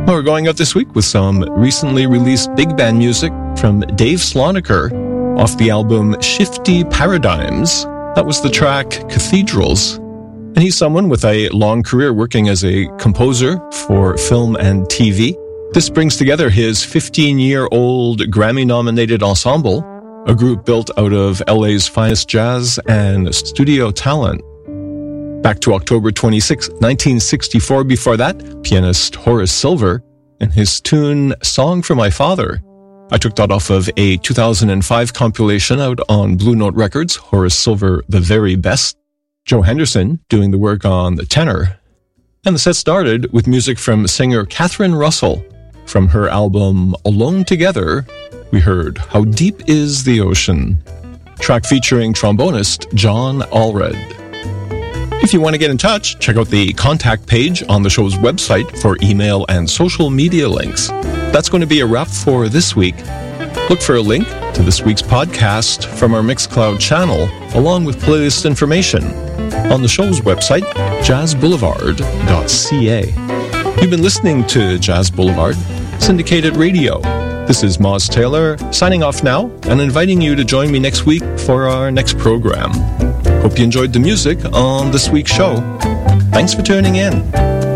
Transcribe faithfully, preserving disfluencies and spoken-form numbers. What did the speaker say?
Well, we're going out this week with some recently released big band music from Dave Slonaker off the album Shifty Paradigms. That was the track Cathedrals. And he's someone with a long career working as a composer for film and T V. This brings together his fifteen-year-old Grammy-nominated ensemble, a group built out of L A's finest jazz and studio talent. Back to October twenty-sixth, nineteen sixty-four. Before that, pianist Horace Silver and his tune Song for My Father. I took that off of a two thousand five compilation out on Blue Note Records, Horace Silver, The Very Best. Joe Henderson doing the work on the tenor. And the set started with music from singer Catherine Russell. From her album Alone Together, we heard How Deep Is the Ocean, track featuring trombonist John Allred. If you want to get in touch, check out the contact page on the show's website for email and social media links. That's going to be a wrap for this week. Look for a link to this week's podcast from our Mixcloud channel, along with playlist information on the show's website, jazz boulevard dot c a. You've been listening to Jazz Boulevard, syndicated radio. This is Moz Taylor, signing off now and inviting you to join me next week for our next program. Hope you enjoyed the music on this week's show. Thanks for tuning in.